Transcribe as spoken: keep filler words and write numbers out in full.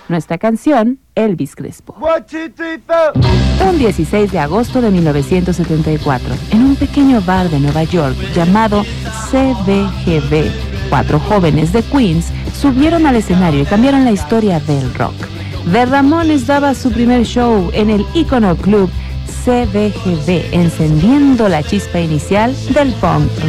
Nuestra canción, Elvis Crespo. Un dieciséis de agosto de mil novecientos setenta y cuatro, en un pequeño bar de Nueva York llamado C B G B, cuatro jóvenes de Queens subieron al escenario y cambiaron la historia del rock. The Ramones daba su primer show en el ícono club C B G B, encendiendo la chispa inicial del punk